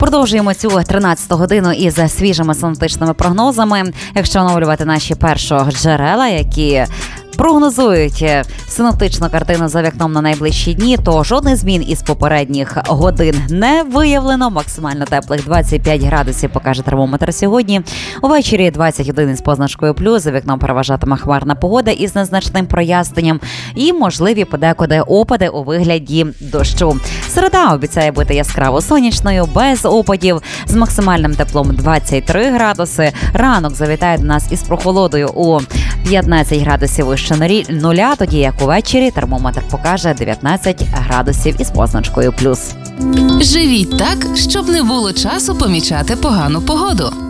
Продовжуємо цю 13-ту годину із свіжими синоптичними прогнозами. Якщо оновлювати наші першоджерела, які прогнозують синоптичну картину за вікном на найближчі дні, то жодних змін із попередніх годин не виявлено. Максимально теплих 25 градусів покаже термометр сьогодні. Увечері 21 із позначкою плюс. За вікном переважатиме хмарна погода із незначним проясненням і можливі подекуди опади у вигляді дощу. Середа обіцяє бути яскраво сонячною, без опадів, з максимальним теплом 23 градуси. Ранок завітає до нас із прохолодою у 15 градусів вище нуля, тоді як увечері термометр покаже 19 градусів із позначкою плюс. Живіть так, щоб не було часу помічати погану погоду.